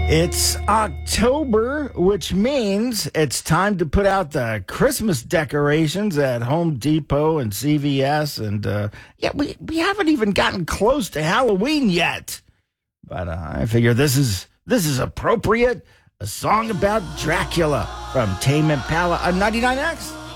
It's October, which means it's time to put out the Christmas decorations at Home Depot and CVS. And we haven't even gotten close to Halloween yet. But I figure this is appropriate. A song about Dracula from Tame Impala on 99X.